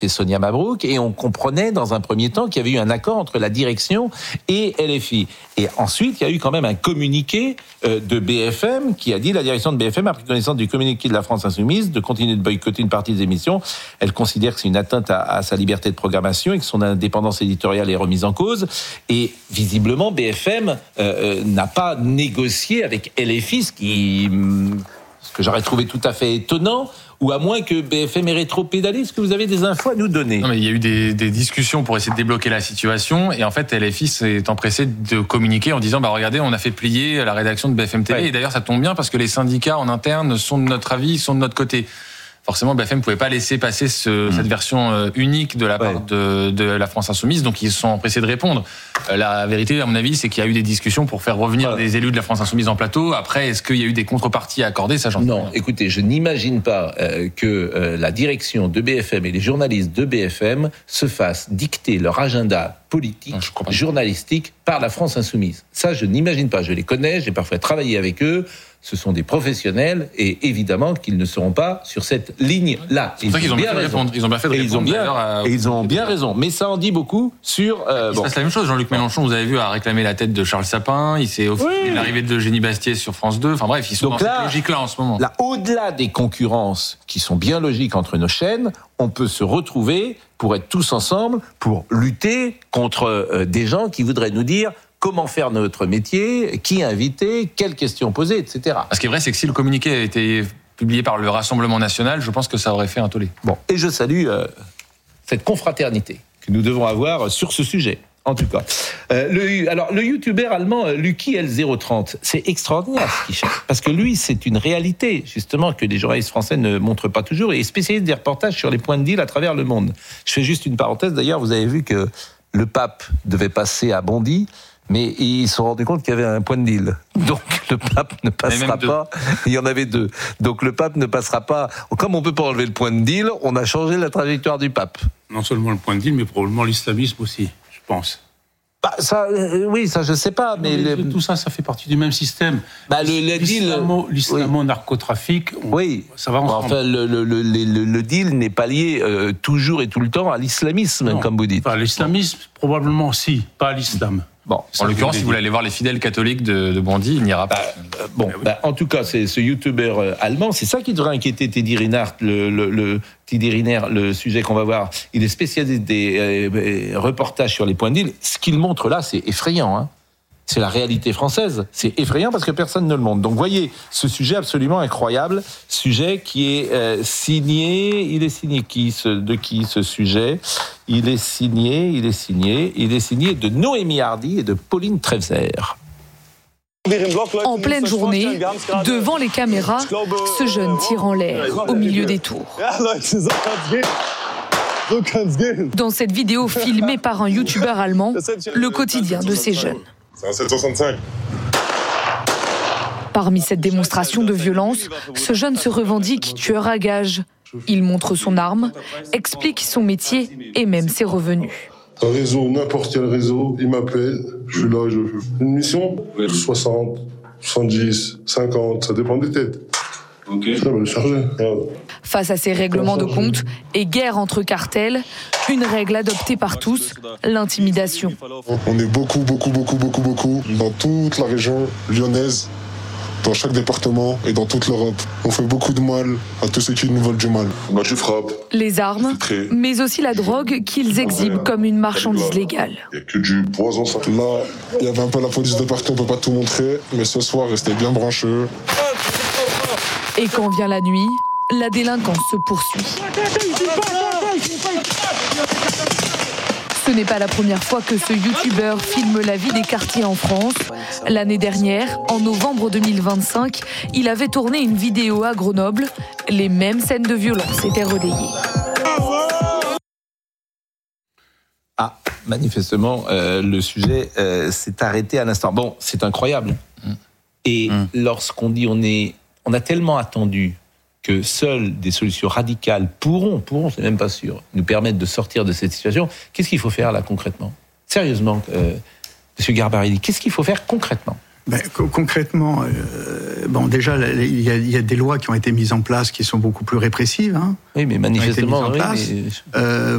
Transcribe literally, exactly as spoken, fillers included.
et Sonia Mabrouk, et on comprenait dans un premier temps qu'il y avait eu un accord entre la direction et L F I. Et ensuite, il y a eu quand même un communiqué euh, de B F M qui a dit: la direction de B F M a pris connaissance du communiqué de la France Insoumise de continuer de boycotter une partie des émissions. Elle considère que c'est une atteinte à, à sa liberté de programmation et que son indépendance éditoriale est remise en cause. Et visiblement, B F M euh, euh, n'a pas négocié avec L F I, ce qui, ce que j'aurais trouvé tout à fait étonnant. Ou à moins que B F M est rétro-pédalé. Est-ce que vous avez des infos à nous donner ? Non, mais il y a eu des, des discussions pour essayer de débloquer la situation. Et en fait, L F I s'est empressé de communiquer en disant: bah, regardez, on a fait plier la rédaction de B F M T V. Ouais. Et d'ailleurs, ça tombe bien parce que les syndicats en interne sont de notre avis, sont de notre côté. Forcément, B F M ne pouvait pas laisser passer ce, mmh. cette version unique de la part ouais. de, de la France Insoumise, donc ils se sont empressés de répondre. La vérité, à mon avis, c'est qu'il y a eu des discussions pour faire revenir voilà. des élus de la France Insoumise en plateau. Après, est-ce qu'il y a eu des contreparties à accorder ? Ça, j'en sais Non, rien. Écoutez, je n'imagine pas euh, que euh, la direction de B F M et les journalistes de B F M se fassent dicter leur agenda politique, non, journalistique, par la France Insoumise. Ça, je n'imagine pas. Je les connais, j'ai parfois travaillé avec eux. Ce sont des professionnels et évidemment qu'ils ne seront pas sur cette ligne-là. C'est pour ça qu'ils ont bien, bien fait répondre. Ils ont bien fait de et répondre. Ils ont bien, à... et ils ont bien raison. Mais ça en dit beaucoup sur. Euh, il bon. se passe la même chose. Jean-Luc Mélenchon, vous avez vu, a réclamé la tête de Charles Sapin. Il s'est offert oui. l'arrivée de Eugénie Bastier sur France deux. Enfin bref, ils sont Donc dans là, cette logique-là en ce moment. Là, au-delà des concurrences qui sont bien logiques entre nos chaînes, on peut se retrouver pour être tous ensemble pour lutter contre euh, des gens qui voudraient nous dire comment faire notre métier, qui inviter, quelles questions poser, et cetera. Ce qui est vrai, c'est que si le communiqué a été publié par le Rassemblement national, je pense que ça aurait fait un tollé. Bon, et je salue euh, cette confraternité que nous devons avoir sur ce sujet. En tout cas, euh, le, alors le youtubeur allemand euh, Lucky L zéro trente, c'est extraordinaire ce qu'il cherche, parce que lui, c'est une réalité justement que les journalistes français ne montrent pas toujours, et est spécialiste des reportages sur les points de deal à travers le monde. Je fais juste une parenthèse. D'ailleurs, vous avez vu que le pape devait passer à Bondy. Mais ils se sont rendus compte qu'il y avait un point de deal. Donc le pape ne passera pas. Il y en avait deux. Donc le pape ne passera pas. Comme on ne peut pas enlever le point de deal, on a changé la trajectoire du pape. Non seulement le point de deal, mais probablement l'islamisme aussi, je pense. Bah, ça, euh, oui, ça je sais pas. Mais, mais le... tout ça, ça fait partie du même système. Bah, le, le l'islamo, deal, l'islamo-narcotrafic, on, oui. ça va ensemble. Enfin, le, le, le, le, le deal n'est pas lié euh, toujours et tout le temps à l'islamisme, non. comme vous dites. Enfin, l'islamisme, probablement aussi, pas à l'islam. Bon, en l'occurrence, si vous voulez aller voir les fidèles catholiques de, de Bondy, il n'y ira pas. Bah, bon, bah, en tout cas, c'est ce youtubeur euh, allemand, c'est ça qui devrait inquiéter Teddy Reinhardt, le, le, le Teddy Reinhardt, le sujet qu'on va voir. Il est spécialiste des euh, reportages sur les points de deal. Ce qu'il montre là, c'est effrayant. Hein. C'est la réalité française. C'est effrayant parce que personne ne le montre. Donc, voyez, ce sujet absolument incroyable, sujet qui est euh, signé. Il est signé qui ce, de qui ce sujet ? Il est signé, il est signé, il est signé de Noémie Hardy et de Pauline Trefzer. En pleine journée, devant les caméras, ce jeune tire en l'air au milieu des tours. Dans cette vidéo filmée par un youtubeur allemand, le quotidien de ces jeunes. C'est un sept cent soixante-cinq. Parmi cette démonstration de violence, ce jeune se revendique tueur à gages. Il montre son arme, explique son métier et même ses revenus. Un réseau, n'importe quel réseau, il m'appelle, je suis là, je fais une mission, soixante, soixante-dix, cinquante, ça dépend des têtes. Ok. Ça va le charger. Face à ces règlements de compte et guerre entre cartels, une règle adoptée par tous, l'intimidation. On est beaucoup, beaucoup, beaucoup, beaucoup, beaucoup dans toute la région lyonnaise, dans chaque département et dans toute l'Europe. On fait beaucoup de mal à tous ceux qui nous veulent du mal. Bah, tu frappes. Les armes, mais aussi la drogue qu'ils exhibent comme une marchandise légale. Il n'y a que du poison. Ça. Là, il y avait un peu la police de partout, on ne peut pas tout montrer, mais ce soir, restez bien brancheux. Et quand vient la nuit, la délinquance se poursuit. Ce n'est pas la première fois que ce youtubeur filme la vie des quartiers en France. L'année dernière, en novembre deux mille vingt-cinq, il avait tourné une vidéo à Grenoble. Les mêmes scènes de violence étaient relayées. Ah, manifestement, euh, le sujet euh, s'est arrêté à l'instant. Bon, c'est incroyable. Et mmh. lorsqu'on dit on est, on a tellement attendu que seules des solutions radicales pourront, pourront, c'est même pas sûr, nous permettre de sortir de cette situation. Qu'est-ce qu'il faut faire là concrètement ? Sérieusement, euh, M. Garbarelli, qu'est-ce qu'il faut faire concrètement ? Ben, co- concrètement, euh, bon, déjà, il y, a, il y a des lois qui ont été mises en place qui sont beaucoup plus répressives. Hein, oui, mais manifestement, oui, mais... euh, euh,